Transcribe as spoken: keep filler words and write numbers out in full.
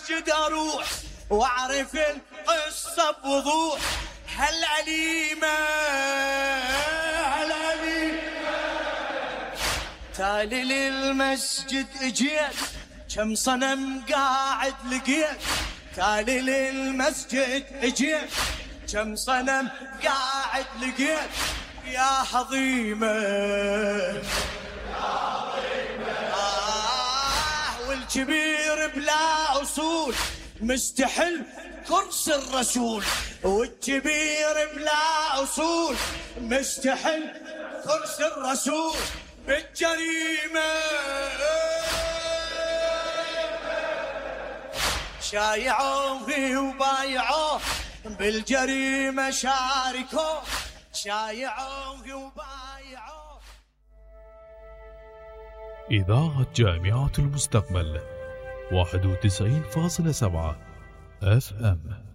المسجد اروح واعرف القصة بوضوح. هالعليمة هالعليمة تالي للمسجد اجيت كم صنم قاعد لقيت. تالي للمسجد اجيت كم صنم قاعد لقيت. يا حظيمة يا حظيمة آه والكبير بلا أصول مستحل كرسي الرسول. والكبير بلا أصول مستحل كرسي الرسول. بالجريمة شايعوه وبايعوه بالجريمة شاركوه. شايعوه وبايعوه. إذاعة جامعة المستقبل واحد وتسعين فاصلة سبعة اف ام.